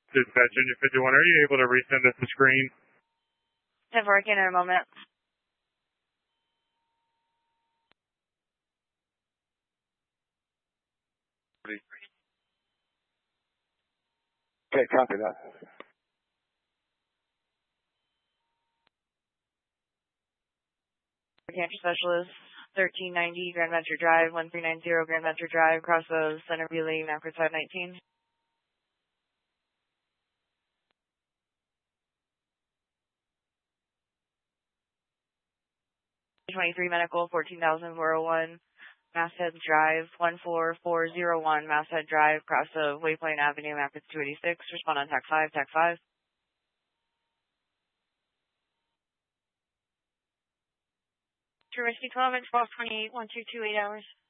Dispatch Union 51, are you able to resend us the screen? I'm working in a moment. Okay, copy that. Cancer Specialist, 1390 Grand Venture Drive, 1390 Grand Venture Drive, across the Center Relay, Macros 519. #23 Medical, 14,401, Masthead Drive, 14401, Masthead Drive, across the Waypoint Avenue, Macros 286. Respond on TAC 5, TAC 5. Whiskey 12 and 1228, 1228 hours.